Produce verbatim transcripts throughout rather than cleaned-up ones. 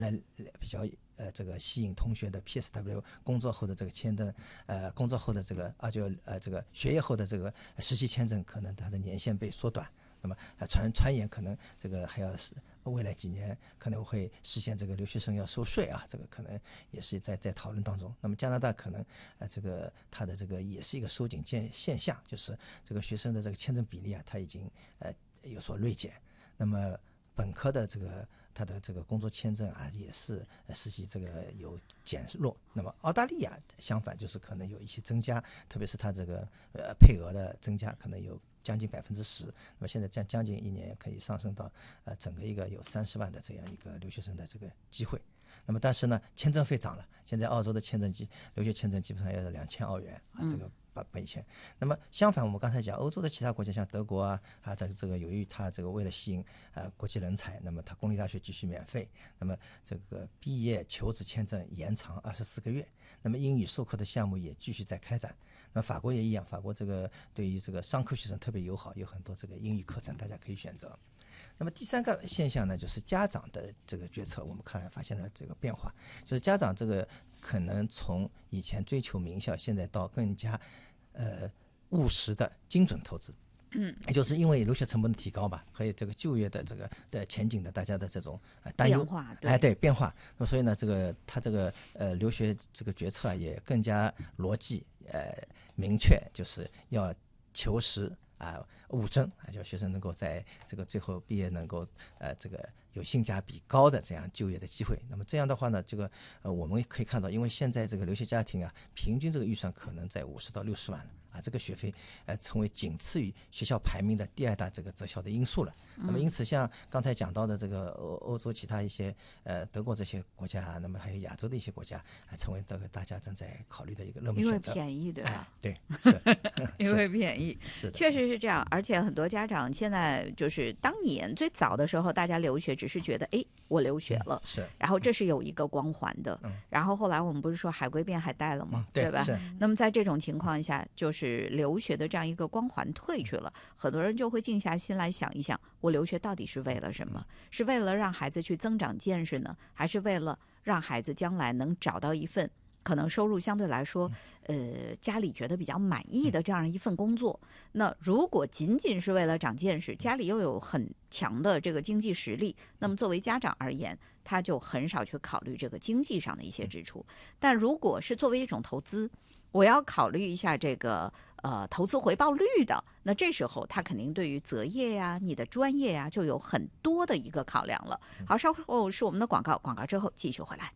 来比较呃这个吸引同学的 P S W 工作后的这个签证，呃工作后的这个啊就呃这个学业后的这个实习签证，可能它的年限被缩短。那么呃传传言可能这个还要是未来几年可能会实现这个留学生要收税啊，这个可能也是在在讨论当中。那么加拿大可能呃这个它的这个也是一个收紧现现象，就是这个学生的这个签证比例啊，它已经呃有所锐减。那么本科的这个他的这个工作签证啊，也是实习这个有减弱。那么澳大利亚相反，就是可能有一些增加，特别是他这个呃配额的增加，可能有将近百分之十。那么现在将将近一年可以上升到呃整个一个有三十万的这样一个留学生的这个机会。那么但是呢，签证费涨了，现在澳洲的签证基留学签证基本上要两千澳元啊，这个。把把以前，那么相反，我们刚才讲欧洲的其他国家，像德国啊啊，这个这个由于它这个为了吸引呃国际人才，那么它公立大学继续免费，那么这个毕业求职签证延长二十四个月，那么英语授课的项目也继续在开展。那法国也一样，法国这个对于这个商科学生特别友好，有很多这个英语课程大家可以选择。那么第三个现象呢，就是家长的这个决策，我们看发现了这个变化，就是家长这个可能从以前追求名校，现在到更加呃务实的精准投资。嗯，也就是因为留学成本的提高吧，和这个就业的这个的前景的大家的这种呃担忧，哎对变化，那么所以呢，这个他这个呃留学这个决策啊也更加逻辑呃明确，就是要求实。啊，务正啊，叫学生能够在这个最后毕业能够呃这个有性价比高的这样就业的机会。那么这样的话呢，这个呃我们可以看到，因为现在这个留学家庭啊，平均这个预算可能在五十到六十万了啊，这个学费呃成为仅次于学校排名的第二大这个择校的因素了。嗯、那么因此，像刚才讲到的这个欧欧洲其他一些呃德国这些国家，那么还有亚洲的一些国家，啊、呃，成为这个大家正在考虑的一个热门选择。 因为便宜，对吧？ 哎、对，是因为便宜， 是的， 确实是这样。而且很多家长现在就是当年最早的时候，大家留学只是觉得，哎，我留学了， 嗯、是， 然后这是有一个光环的。 嗯、 然后后来我们不是说海归变海带了吗？ 嗯、对, 对吧？ 是。 那么在这种情况下，就是留学的这样一个光环退去了，很多人就会静下心来想一想，我留学到底是为了什么？是为了让孩子去增长见识呢，还是为了让孩子将来能找到一份可能收入相对来说，呃，家里觉得比较满意的这样一份工作？那如果仅仅是为了长见识，家里又有很强的这个经济实力，那么作为家长而言，他就很少去考虑这个经济上的一些支出。但如果是作为一种投资，我要考虑一下这个呃投资回报率的，那这时候他肯定对于择业呀、你的专业呀，就有很多的一个考量了。好，稍后是我们的广告，广告之后继续回来。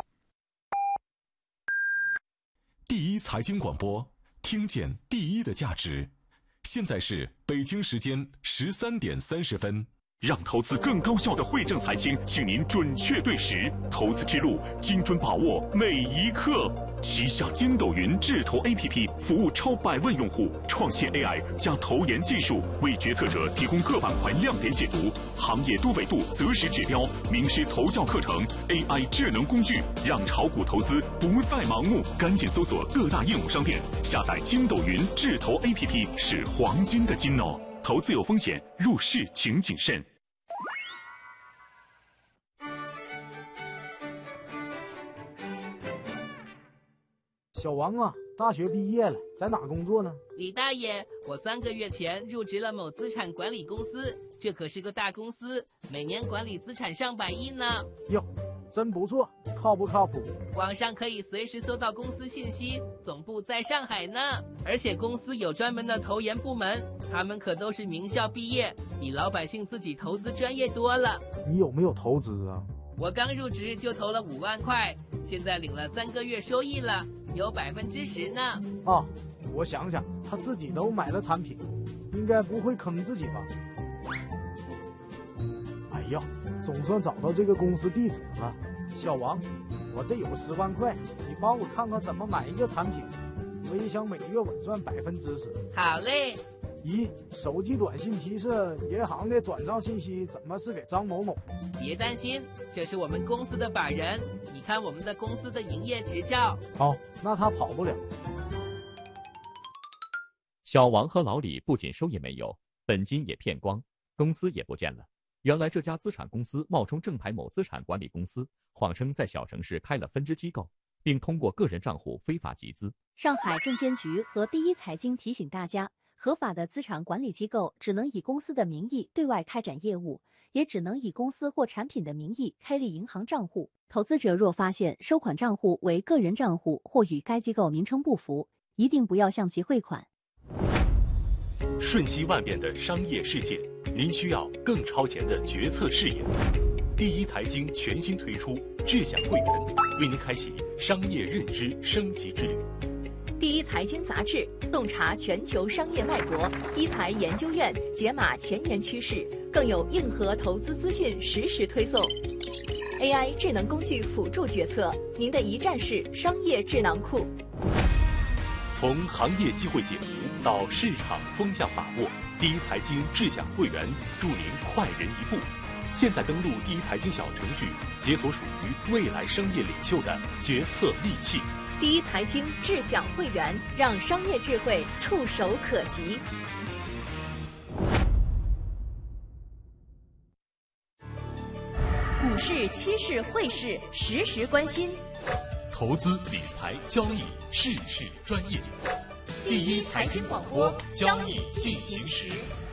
第一财经广播，听见第一的价值。现在是北京时间十三点三十分。让投资更高效的惠正财经，请您准确对时，投资之路精准把握每一刻。旗下筋斗云智投 A P P 服务超百万用户，创新 A I 加投研技术，为决策者提供各板块亮点解读、行业多维度择时指标、名师投教课程、A I 智能工具，让炒股投资不再盲目。赶紧搜索各大应用商店，下载筋斗云智投 A P P， 是黄金的金哦。投资有风险，入市请谨慎。 小王啊，大学毕业了，在哪工作呢？ 李大爷，我三个月前入职了某资产管理公司，这可是个大公司，每年管理资产上百亿呢。 哟，真不错，靠不靠谱？ 网上可以随时搜到公司信息，总部在上海呢。而且公司有专门的投研部门，他们可都是名校毕业，比老百姓自己投资专业多了。 你有没有投资啊？ 我刚入职就投了五万块，现在领了三个月收益了，有百分之十呢。 哦，我想想，他自己都买了产品，应该不会坑自己吧？哎呀，总算找到这个公司地址了。小王，我这有十万块，你帮我看看怎么买一个产品，我也想每个月稳赚百分之十。 好嘞。 咦，手机短信提示银行的转账信息怎么是给张某某？ 别担心，这是我们公司的法人，你看我们的公司的营业执照。 好，那他跑不了。 小王和老李不仅收益没有，本金也骗光，公司也不见了。 原来这家资产公司冒充正牌某资产管理公司，谎称在小城市开了分支机构，并通过个人账户非法集资。 上海证监局和第一财经提醒大家，合法的资产管理机构只能以公司的名义对外开展业务，也只能以公司或产品的名义开立银行账户。投资者若发现收款账户为个人账户或与该机构名称不符，一定不要向其汇款。 瞬息万变的商业世界，您需要更超前的决策视野。第一财经全新推出智享会员，为您开启商业认知升级之旅。 第一财经杂志洞察全球商业脉搏，一财研究院解码前沿趋势，更有硬核投资资讯实时推送。A I 智能工具辅助决策，您的一站式商业智囊库。 从行业机会解读到市场风向把握，第一财经智享会员助您快人一步。现在登录第一财经小程序，解锁属于未来商业领袖的决策利器。 第一财经智享会员，让商业智慧触手可及。 股市、期市、汇市，实时关心。 投资理财交易事事专业，第一财经广播，交易进行时。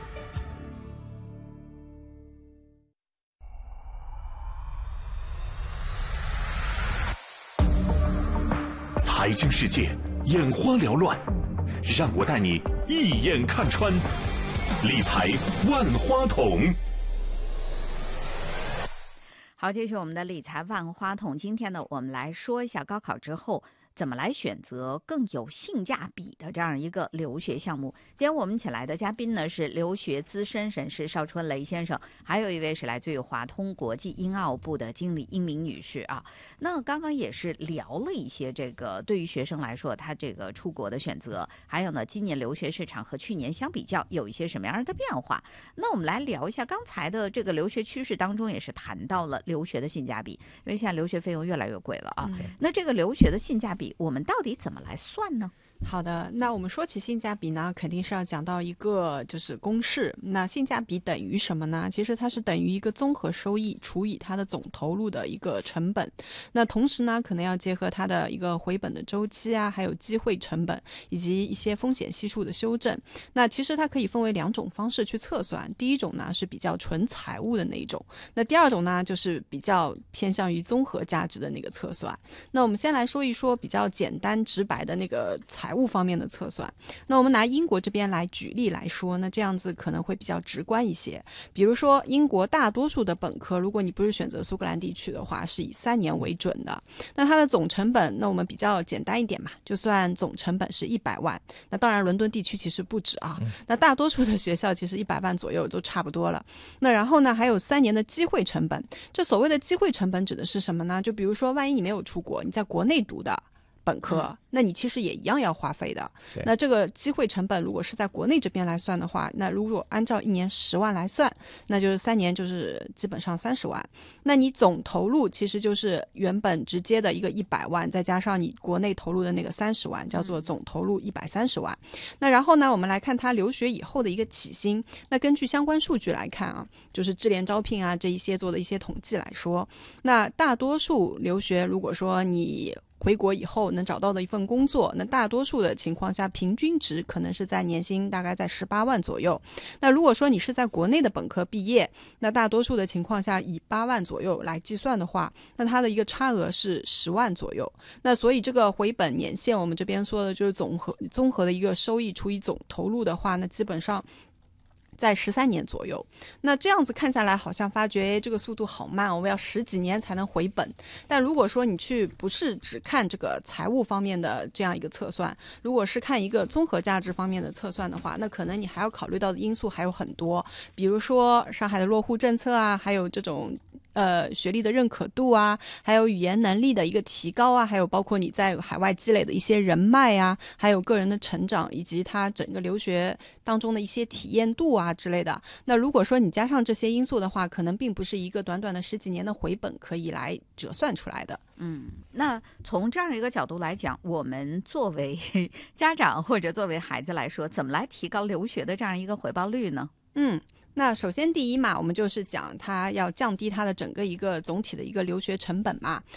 财经世界眼花缭乱，让我带你一眼看穿。理财万花筒。 好，继续我们的理财万花筒。今天呢，我们来说一下高考之后怎么来选择更有性价比的这样一个留学项目。今天我们请来的嘉宾呢是留学资深人士邵春雷先生，还有一位是来自于华通国际英澳部的经理英明女士啊。那刚刚也是聊了一些这个对于学生来说他这个出国的选择，还有呢今年留学市场和去年相比较有一些什么样的变化。那我们来聊一下刚才的这个留学趋势当中也是谈到了留学的性价比，因为现在留学费用越来越贵了啊。嗯、那这个留学的性价比我们到底怎么来算呢？ 好的，那我们说起性价比呢，肯定是要讲到一个就是公式。那性价比等于什么呢？其实它是等于一个综合收益除以它的总投入的一个成本。那同时呢，可能要结合它的一个回本的周期啊，还有机会成本以及一些风险系数的修正。那其实它可以分为两种方式去测算。第一种呢是比较纯财务的那一种，那第二种呢就是比较偏向于综合价值的那个测算。那我们先来说一说比较简单直白的那个财务方面的测算。那我们拿英国这边来举例来说，那这样子可能会比较直观一些。比如说英国大多数的本科，如果你不是选择苏格兰地区的话，是以三年为准的。那它的总成本，那我们比较简单一点嘛，就算总成本是一百万。那当然伦敦地区其实不止啊，那大多数的学校其实一百万左右都差不多了。那然后呢还有三年的机会成本。这所谓的机会成本指的是什么呢？就比如说万一你没有出国，你在国内读的本科、嗯、那你其实也一样要花费的。那这个机会成本如果是在国内这边来算的话，那如果按照一年十万来算，那就是三年就是基本上三十万。那你总投入其实就是原本直接的一个一百万，再加上你国内投入的那个三十万，叫做总投入一百三十万。那然后呢，我们来看他留学以后的一个起薪。那根据相关数据来看啊，就是智联招聘啊这一些做的一些统计来说，那大多数留学如果说你回国以后能找到的一份工作，那大多数的情况下平均值可能是在年薪大概在十八万左右。那如果说你是在国内的本科毕业，那大多数的情况下以八万左右来计算的话，那它的一个差额是十万左右。那所以这个回本年限我们这边说的就是总和综合的一个收益除以总投入的话，那基本上在十三年左右。那这样子看下来好像发觉这个速度好慢，我们要十几年才能回本。但如果说你去不是只看这个财务方面的这样一个测算，如果是看一个综合价值方面的测算的话，那可能你还要考虑到的因素还有很多，比如说上海的落户政策啊，还有这种呃学历的认可度啊，还有语言能力的一个提高啊，还有包括你在海外积累的一些人脉啊，还有个人的成长，以及他整个留学当中的一些体验度啊之类的。那如果说你加上这些因素的话，可能并不是一个短短的十几年的回本可以来折算出来的。 嗯，那从这样一个角度来讲，我们作为家长或者作为孩子来说，怎么来提高留学的这样一个回报率呢？ 嗯。 那首先第一嘛，我们就是讲它要降低它的整个一个总体的一个留学成本嘛。